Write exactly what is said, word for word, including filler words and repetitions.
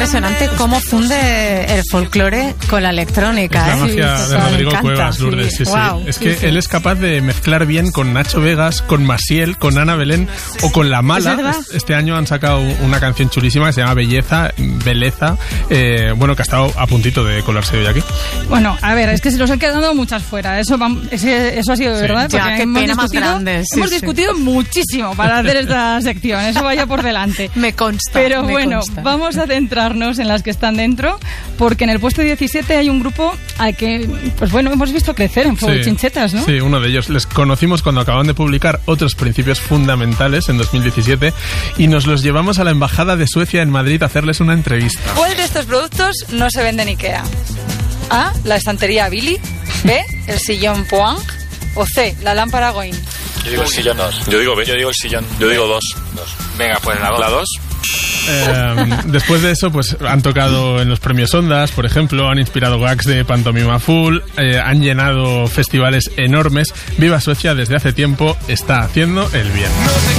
impresionante cómo funde el folclore con la electrónica. Es la magia ¿eh? de Rodrigo Me Cuevas, Lourdes. Sí, sí. Wow. Es Sí, que sí. él es capaz de mezclar bien con Nacho Vegas, con Masiel, con Ana Belén o con La Mala. Este año han sacado una canción chulísima que se llama Belleza, Beleza, eh, bueno, que ha estado a puntito de colarse hoy aquí. Bueno, a ver, es que se nos han quedado muchas fuera. Eso, va, ese, eso ha sido de Sí. verdad. Ya, Porque qué hemos pena más discutido, grande, sí, hemos sí. discutido muchísimo para hacer esta sección. Eso vaya por delante. Me consta. Pero me bueno, consta. vamos a centrarnos en las que están dentro, porque en el puesto diecisiete hay un grupo al que, pues bueno, hemos visto crecer en Fuego Sí. y Chinchetas, ¿no? Sí, uno de ellos. Les conocimos cuando acaban de publicar Otros Principios Fundamentales en dos mil diecisiete y nos los llevamos a la Embajada de Suecia en Madrid a hacerles una entrevista. ¿Cuál de estos productos no se vende en Ikea? A, la estantería Billy. B, el sillón Poang. O C, la lámpara Goin. Yo digo el sillón. Yo digo B. Yo digo el sillón. Yo digo dos. Venga, pues la dos. ¿La dos? Eh, después de eso, pues han tocado en los premios Ondas, por ejemplo, han inspirado gags de Pantomima Full, eh, han llenado festivales enormes. Viva Suecia desde hace tiempo está haciendo el bien.